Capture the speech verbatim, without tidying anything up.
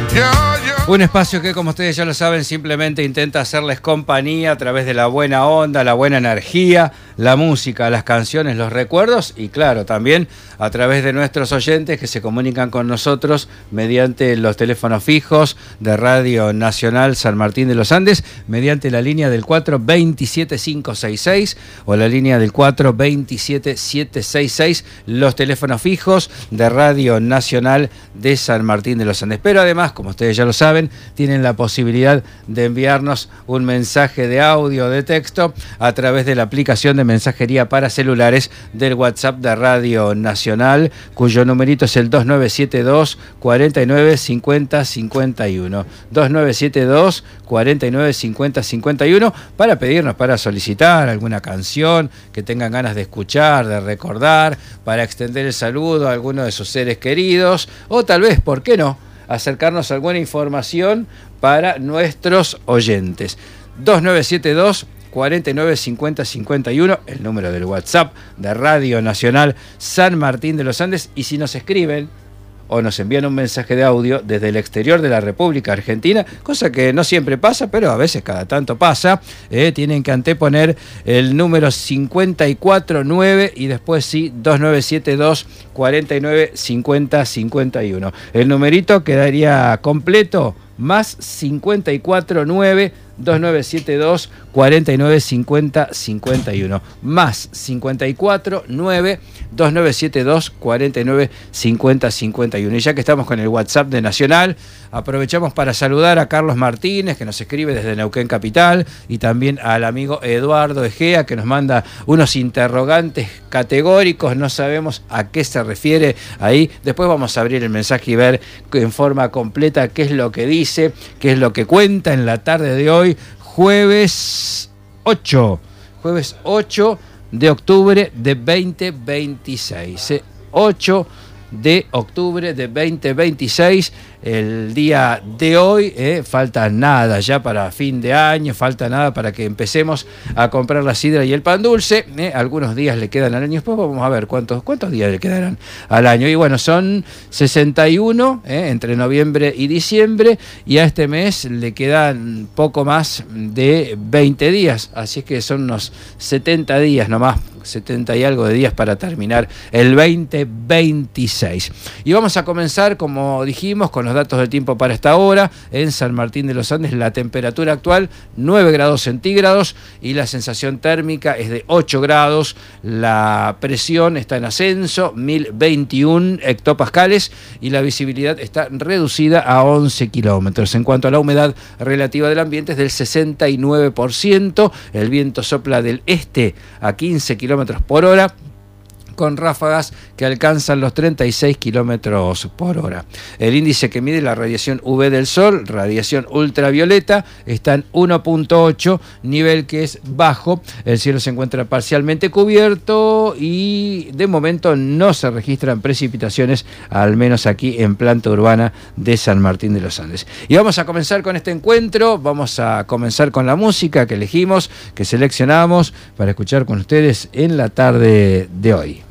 Un espacio que, como ustedes ya lo saben, simplemente intenta hacerles compañía a través de la buena onda, la buena energía, la música, las canciones, los recuerdos y, claro, también a través de nuestros oyentes que se comunican con nosotros mediante los teléfonos fijos de Radio Nacional San Martín de los Andes, mediante la línea del cuatro veintisiete cinco sesenta y seis o la línea del cuatro veintisiete siete sesenta y seis, los teléfonos fijos de Radio Nacional de San Martín de los Andes. Pero además, como ustedes ya lo saben, tienen la posibilidad de enviarnos un mensaje de audio o de texto a través de la aplicación de mensajería para celulares del WhatsApp de Radio Nacional, cuyo numerito es el dos nueve siete dos, cuarenta y nueve, cincuenta, cincuenta y uno. dos nueve siete dos, cuarenta y nueve, cincuenta, cincuenta y uno, para pedirnos, para solicitar alguna canción que tengan ganas de escuchar, de recordar, para extender el saludo a alguno de sus seres queridos, o tal vez, ¿por qué no?, acercarnos a alguna información para nuestros oyentes. dos nueve siete dos, cuarenta y nueve, cincuenta, cincuenta y uno, el número del WhatsApp de Radio Nacional San Martín de los Andes. Y si nos escriben o nos envían un mensaje de audio desde el exterior de la República Argentina, cosa que no siempre pasa, pero a veces cada tanto pasa, eh, tienen que anteponer el número cincuenta y cuatro nueve y después sí, dos nueve siete dos, cuarenta y nueve, cincuenta, cincuenta y uno. El numerito quedaría completo, más cincuenta y cuatro nueve, dos nueve siete dos, cuarenta y nueve, cincuenta, cincuenta y uno, más cincuenta y cuatro nueve, dos nueve siete dos, cuarenta y nueve, cincuenta, cincuenta y uno. Y ya que estamos con el WhatsApp de Nacional, aprovechamos para saludar a Carlos Martínez, que nos escribe desde Neuquén Capital, y también al amigo Eduardo Egea, que nos manda unos interrogantes categóricos, no sabemos a qué se refiere ahí. Después vamos a abrir el mensaje y ver en forma completa qué es lo que dice, qué es lo que cuenta en la tarde de hoy, jueves ocho, jueves ocho de octubre de veinte veintiséis, ¿eh? ocho de octubre de veinte veintiséis, el día de hoy, eh, falta nada ya para fin de año, falta nada para que empecemos a comprar la sidra y el pan dulce, eh, algunos días le quedan al año, después vamos a ver cuántos, cuántos días le quedarán al año, y bueno, son sesenta y uno eh, entre noviembre y diciembre, y a este mes le quedan poco más de veinte días, así es que son unos setenta días nomás, setenta y algo de días para terminar el veinte veintiséis. Y vamos a comenzar, como dijimos, con los datos del tiempo para esta hora. En San Martín de los Andes, la temperatura actual nueve grados centígrados y la sensación térmica es de ocho grados. La presión está en ascenso, mil veintiuno hectopascales, y la visibilidad está reducida a once kilómetros. En cuanto a la humedad relativa del ambiente, es del sesenta y nueve por ciento. El viento sopla del este a quince kilómetros por hora, con ráfagas que alcanzan los treinta y seis kilómetros por hora. El índice que mide la radiación U V del sol, radiación ultravioleta, está en uno punto ocho, nivel que es bajo. El cielo se encuentra parcialmente cubierto y de momento no se registran precipitaciones, al menos aquí en planta urbana de San Martín de los Andes. Y vamos a comenzar con este encuentro, vamos a comenzar con la música que elegimos, que seleccionamos para escuchar con ustedes en la tarde de hoy.